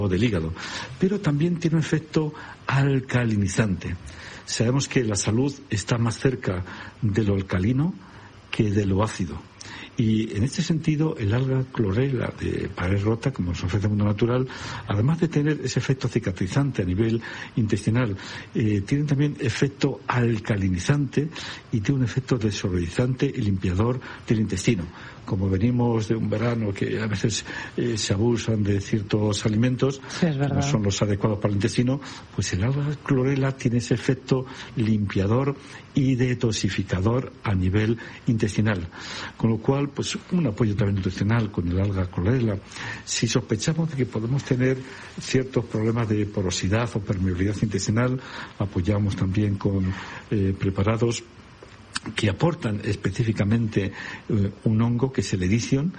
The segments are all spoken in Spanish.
del hígado, pero también tiene un efecto alcalinizante. Sabemos que la salud está más cerca de lo alcalino que de lo ácido. Y en este sentido, el alga clorela de pared rota, como nos ofrece el mundo natural, además de tener ese efecto cicatrizante a nivel intestinal, tiene también efecto alcalinizante y tiene un efecto desodorizante y limpiador del intestino. Como venimos de un verano que a veces se abusan de ciertos alimentos, sí, que no son los adecuados para el intestino, pues el alga clorela tiene ese efecto limpiador y detoxificador a nivel intestinal. Con lo cual, pues un apoyo también nutricional con el alga clorela. Si sospechamos de que podemos tener ciertos problemas de porosidad o permeabilidad intestinal, apoyamos también con preparados que aportan específicamente un hongo que es el Edicion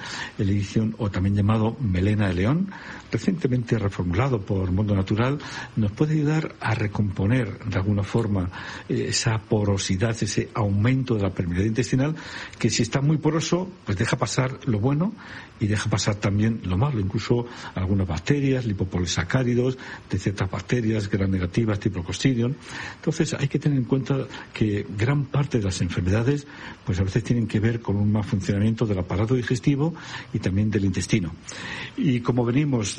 o también llamado melena de león, recientemente reformulado por Mundo Natural, nos puede ayudar a recomponer de alguna forma esa porosidad, ese aumento de la permeabilidad intestinal, que si está muy poroso, pues deja pasar lo bueno y deja pasar también lo malo, incluso algunas bacterias, lipopolisacáridos, de ciertas bacterias gram negativas tipo Clostridium. Entonces hay que tener en cuenta que gran parte de las enfermedades pues a veces tienen que ver con un mal funcionamiento del aparato digestivo y también del intestino. Y como venimos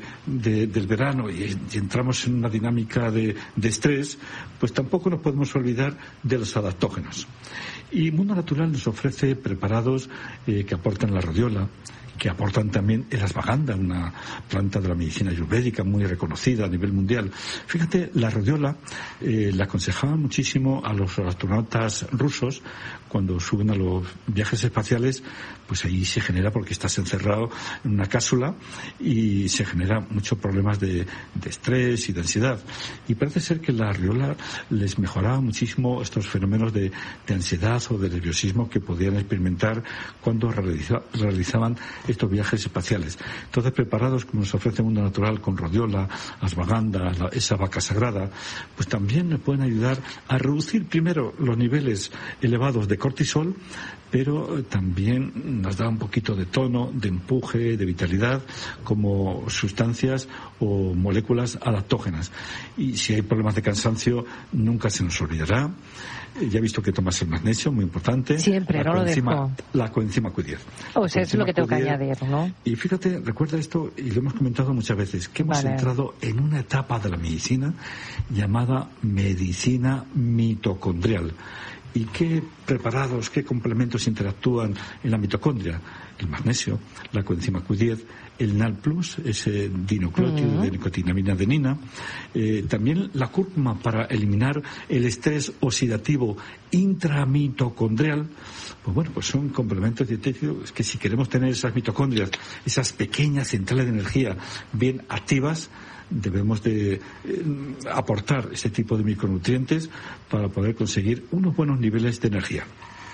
del verano y entramos en una dinámica de estrés, pues tampoco nos podemos olvidar de los adaptógenos. Y Mundo Natural nos ofrece preparados que aportan la rodiola, que aportan también el ashwagandha, una planta de la medicina ayurvédica muy reconocida a nivel mundial. Fíjate, la rodiola la aconsejaban muchísimo a los astronautas rusos cuando suben a los viajes espaciales, pues ahí se genera, porque estás encerrado en una cápsula y se generan muchos problemas de estrés y de ansiedad. Y parece ser que la rodiola les mejoraba muchísimo estos fenómenos de ansiedad o de nerviosismo que podían experimentar cuando realizaban estos viajes espaciales. Entonces, preparados como nos ofrece el Mundo Natural con rodiola, ashwagandha, esa vaca sagrada, pues también nos pueden ayudar a reducir primero los niveles elevados de cortisol, pero también nos da un poquito de tono, de empuje, de vitalidad, como sustancias o moléculas adaptógenas. Y si hay problemas de cansancio, nunca se nos olvidará. Ya he visto que tomas el magnesio, muy importante. Siempre, no lo dejo. La coenzima Q10. O sea, es lo que tengo que añadir, ¿no? Y fíjate, recuerda esto, y lo hemos comentado muchas veces, que hemos entrado en una etapa de la medicina llamada medicina mitocondrial. ¿Y qué preparados, qué complementos interactúan en la mitocondria? El magnesio, la coenzima Q10, el NAL+, ese dinucleótido de nicotinamida adenina, también la cúrcuma para eliminar el estrés oxidativo intramitocondrial. Pues bueno, pues son complementos dietéticos que si queremos tener esas mitocondrias, esas pequeñas centrales de energía bien activas, debemos de aportar ese tipo de micronutrientes para poder conseguir unos buenos niveles de energía.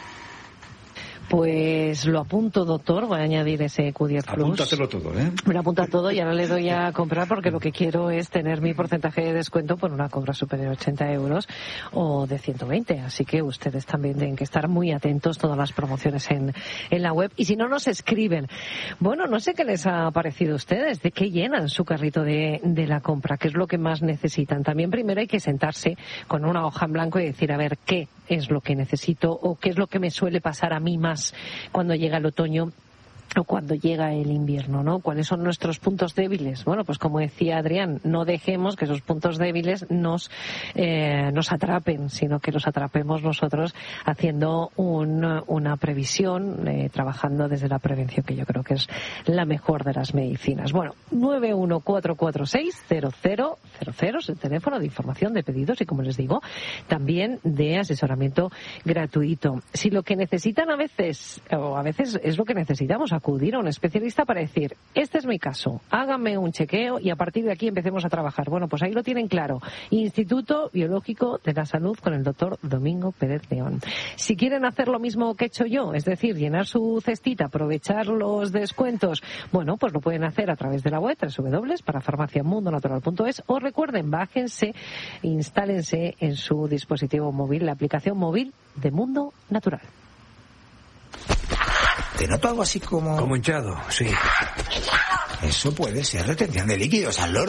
Pues lo apunto, doctor. Voy a añadir ese Q10 Plus. Apúntatelo todo, ¿eh? Me lo apunta todo y ahora le doy a comprar porque lo que quiero es tener mi porcentaje de descuento por una compra superior a 80 euros o de 120. Así que ustedes también tienen que estar muy atentos, todas las promociones en la web. Y si no, nos escriben. Bueno, no sé qué les ha parecido a ustedes, de qué llenan su carrito de la compra, qué es lo que más necesitan. También primero hay que sentarse con una hoja en blanco y decir, a ver, qué es lo que necesito o qué es lo que me suele pasar a mí más cuando llega el otoño o cuando llega el invierno, ¿no? ¿Cuáles son nuestros puntos débiles? Bueno, pues como decía Adrián, no dejemos que esos puntos débiles nos atrapen, sino que los atrapemos nosotros haciendo una previsión, trabajando desde la prevención, que yo creo que es la mejor de las medicinas. Bueno, 914460000 es el teléfono de información, de pedidos y, como les digo, también de asesoramiento gratuito. Si lo que necesitan a veces es lo que necesitamos, acudir a un especialista para decir, este es mi caso, hágame un chequeo y a partir de aquí empecemos a trabajar. Bueno, pues ahí lo tienen claro. Instituto Biológico de la Salud con el doctor Domingo Pérez León. Si quieren hacer lo mismo que he hecho yo, es decir, llenar su cestita, aprovechar los descuentos, bueno, pues lo pueden hacer a través de la web www.parafarmaciamundonatural.es o recuerden, bájense, instálense en su dispositivo móvil la aplicación móvil de Mundo Natural. Te noto algo así como... Como hinchado, sí. eso puede ser retención de líquidos al loro.